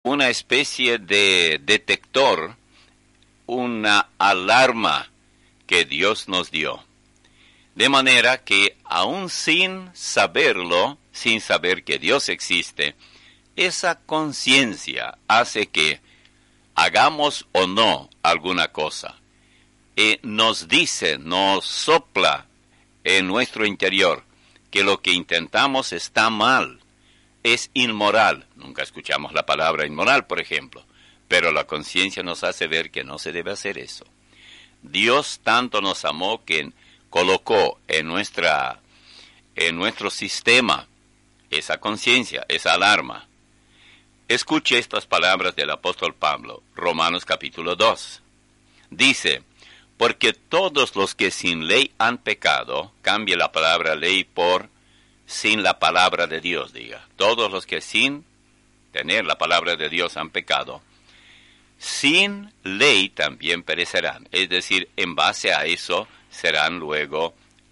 una especie de detector, una alarma que Dios nos dio. De manera que aún sin saberlo, sin saber que Dios existe, esa conciencia hace que hagamos o no alguna cosa. Nos dice, nos sopla en nuestro interior que lo que intentamos está mal, es inmoral. Nunca escuchamos la palabra inmoral, por ejemplo, pero la conciencia nos hace ver que no se debe hacer eso. Dios tanto nos amó que colocó en nuestro sistema esa conciencia, esa alarma. Escuche estas palabras del apóstol Pablo, Romanos capítulo 2. Dice, porque todos los que sin ley han pecado, cambie la palabra ley por sin la palabra de Dios, diga. Todos los que sin tener la palabra de Dios han pecado, sin ley también perecerán. Es decir, en base a eso serán luego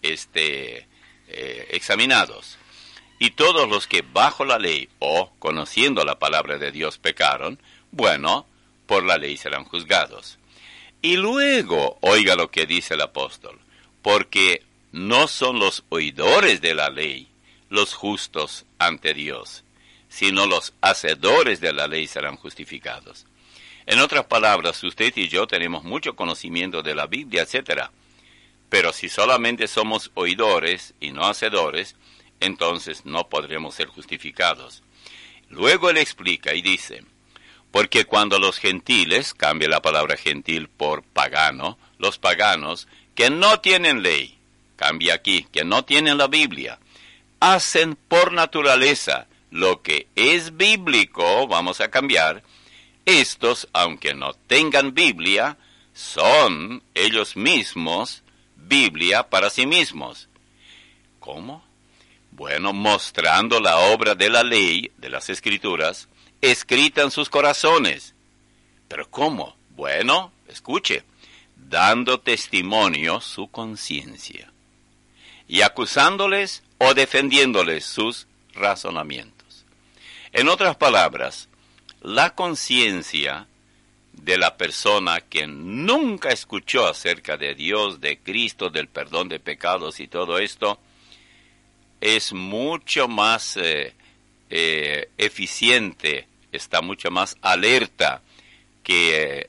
examinados. Y todos los que bajo la ley o conociendo la palabra de Dios pecaron, bueno, por la ley serán juzgados. Y luego, oiga lo que dice el apóstol, porque no son los oidores de la ley los justos ante Dios, sino los hacedores de la ley serán justificados. En otras palabras, usted y yo tenemos mucho conocimiento de la Biblia, etc. Pero si solamente somos oidores y no hacedores, entonces no podremos ser justificados. Luego él explica y dice, porque cuando los gentiles, cambia la palabra gentil por pagano, los paganos que no tienen ley, cambia aquí, que no tienen la Biblia, hacen por naturaleza lo que es bíblico, vamos a cambiar, estos, aunque no tengan Biblia, son ellos mismos Biblia para sí mismos. ¿Cómo? Bueno, mostrando la obra de la ley, de las Escrituras, escrita en sus corazones. ¿Pero cómo? Bueno, escuche, dando testimonio su conciencia y acusándoles o defendiéndoles sus razonamientos. En otras palabras, la conciencia de la persona que nunca escuchó acerca de Dios, de Cristo, del perdón de pecados y todo esto, es mucho más eficiente, está mucho más alerta que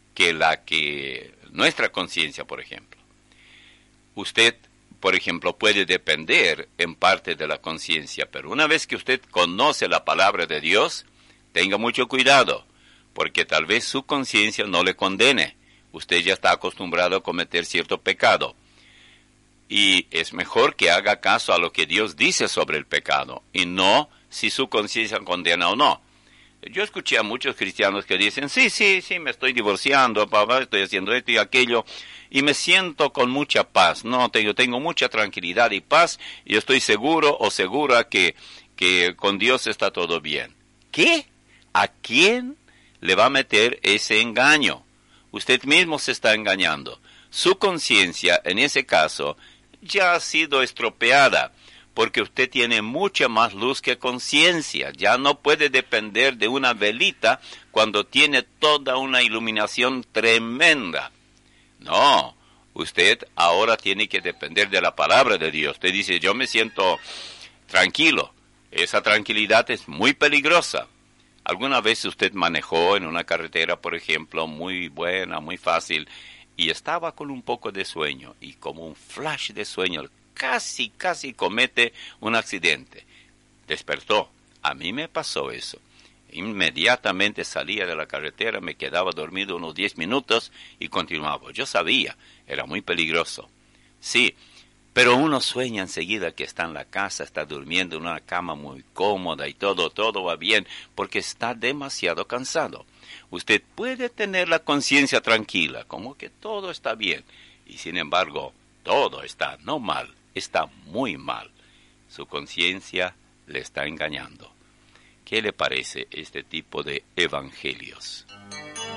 nuestra conciencia, por ejemplo. Usted, por ejemplo, puede depender en parte de la conciencia, pero una vez que usted conoce la palabra de Dios, tenga mucho cuidado, porque tal vez su conciencia no le condene. Usted ya está acostumbrado a cometer cierto pecado. Y es mejor que haga caso a lo que Dios dice sobre el pecado, y no si su conciencia condena o no. Yo escuché a muchos cristianos que dicen, sí, me estoy divorciando, papá, estoy haciendo esto y aquello, y me siento con mucha paz. No, tengo mucha tranquilidad y paz, y estoy seguro o segura que con Dios está todo bien. ¿Qué? ¿A quién le va a meter ese engaño? Usted mismo se está engañando. Su conciencia, en ese caso, ya ha sido estropeada, porque usted tiene mucha más luz que conciencia. Ya no puede depender de una velita cuando tiene toda una iluminación tremenda. No, usted ahora tiene que depender de la palabra de Dios. Usted dice, yo me siento tranquilo. Esa tranquilidad es muy peligrosa. ¿Alguna vez usted manejó en una carretera, por ejemplo, muy buena, muy fácil, y estaba con un poco de sueño, y como un flash de sueño, casi comete un accidente? Despertó. A mí me pasó eso. Inmediatamente salía de la carretera, me quedaba dormido unos 10 minutos y continuaba. Yo sabía, era muy peligroso. Sí, pero uno sueña enseguida que está en la casa, está durmiendo en una cama muy cómoda y todo va bien, porque está demasiado cansado. Usted puede tener la conciencia tranquila, como que todo está bien, y sin embargo, todo está no mal, está muy mal. Su conciencia le está engañando. ¿Qué le parece este tipo de evangelios?